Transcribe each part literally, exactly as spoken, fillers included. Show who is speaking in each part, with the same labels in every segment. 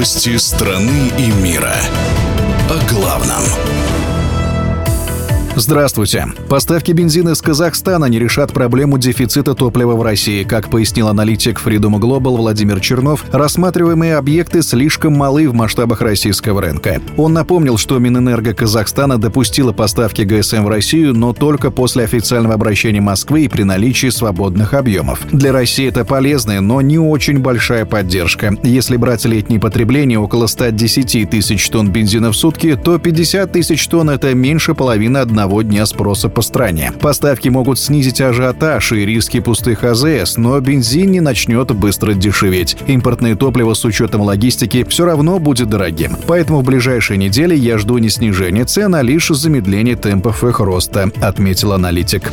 Speaker 1: Новости страны и мира. О главном.
Speaker 2: Здравствуйте. Поставки бензина из Казахстана не решат проблему дефицита топлива в России. Как пояснил аналитик Freedom Global Владимир Чернов, рассматриваемые объекты слишком малы в масштабах российского рынка. Он напомнил, что Минэнерго Казахстана допустила поставки ГСМ в Россию, но только после официального обращения Москвы и при наличии свободных объемов. Для России это полезная, но не очень большая поддержка. Если брать летнее потребление около ста десяти тысяч тонн бензина в сутки, то пятьдесят тысяч тонн – это меньше половины одного дня спроса по стране. Поставки могут снизить ажиотаж и риски пустых АЗС, но бензин не начнет быстро дешеветь. Импортное топливо с учетом логистики все равно будет дорогим. Поэтому в ближайшие недели я жду не снижения цен, а лишь замедления темпов их роста, отметил аналитик.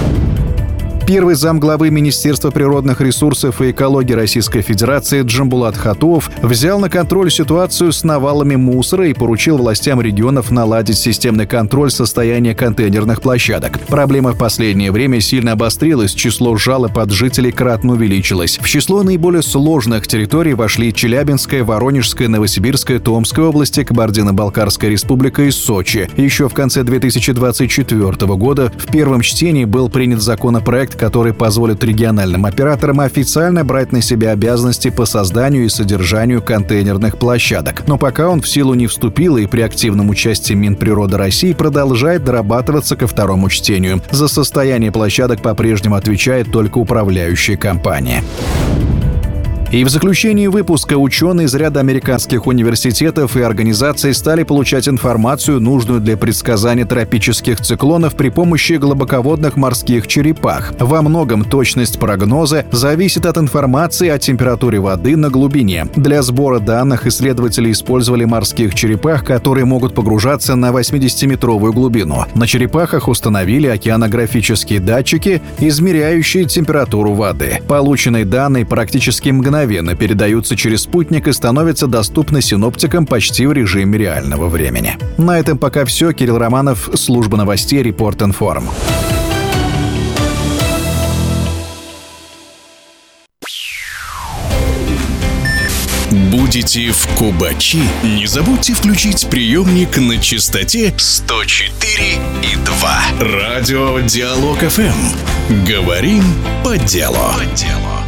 Speaker 2: Первый замглавы Министерства природных ресурсов и экологии Российской Федерации Джамбулат Хатуов взял на контроль ситуацию с навалами мусора и поручил властям регионов наладить системный контроль состояния контейнерных площадок. Проблема в последнее время сильно обострилась, число жалоб от жителей кратно увеличилось. В число наиболее сложных территорий вошли Челябинская, Воронежская, Новосибирская, Томская области, Кабардино-Балкарская республика и Сочи. Еще в конце две тысячи двадцать четвёртого года в первом чтении был принят законопроект, который позволит региональным операторам официально брать на себя обязанности по созданию и содержанию контейнерных площадок. Но пока он в силу не вступил и при активном участии Минприроды России продолжает дорабатываться ко второму чтению. За состояние площадок по-прежнему отвечает только управляющая компания. И в заключении выпуска ученые из ряда американских университетов и организаций стали получать информацию, нужную для предсказания тропических циклонов при помощи глубоководных морских черепах. Во многом точность прогноза зависит от информации о температуре воды на глубине. Для сбора данных исследователи использовали морских черепах, которые могут погружаться на восьмидесятиметровую глубину. На черепахах установили океанографические датчики, измеряющие температуру воды. Полученные данные практически мгновенно передаются через спутник и становятся доступны синоптикам почти в режиме реального времени. На этом пока все. Кирилл Романов, служба новостей Репорт.Информ.
Speaker 1: Будете в Кубачи? Не забудьте включить приемник на частоте сто четыре и два. Радио Диалог эф эм. Говорим по делу. По делу.